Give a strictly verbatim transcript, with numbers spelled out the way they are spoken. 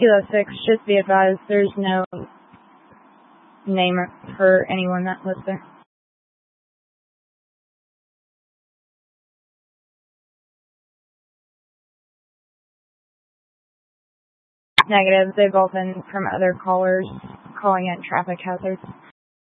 Kilo six, just be advised, there's no name for anyone that lives there. Negative. They've all been from other callers calling in traffic hazards.